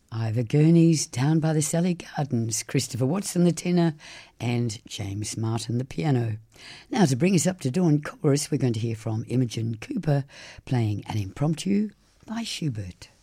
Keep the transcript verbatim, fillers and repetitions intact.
Ivor Gurney's Down by the Sally Gardens, Christopher Watson the tenor, and James Martin the piano. Now, to bring us up to dawn chorus, we're going to hear from Imogen Cooper playing an impromptu by Schubert.